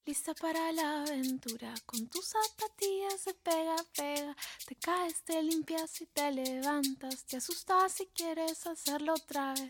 Lista para la aventura, con tus zapatillas de pega, pega. Te caes, te limpias y te levantas. Te asustas si quieres hacerlo otra vez.